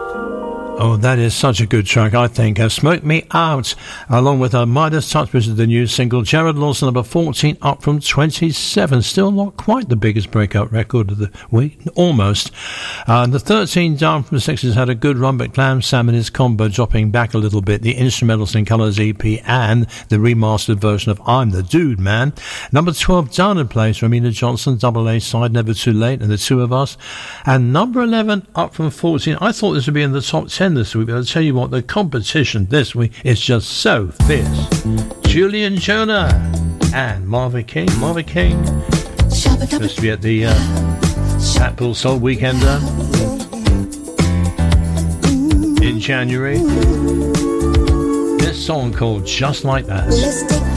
Oh, that is such a good track, I think. Smoke Me Out, along with Midas Touch, which is the new single. Jared Lawson, number 14, up from 27. Still not quite the biggest breakout record of the week, almost. The 13 down from the 6s had a good run, but Clam Sam and his combo dropping back a little bit. The Instrumentals in Colours EP and the remastered version of I'm the Dude, Man. Number 12, down in place, Ramina Johnson, double A side, Never Too Late, and The Two of Us. And number 11, up from 14. I thought this would be in the top 10 this week, but I'll tell you what, the competition this week is just so fierce. Julian Jonah and Marvin King. Marvin King supposed to be at the Blackpool Soul Weekender in January. This song called Just Like That.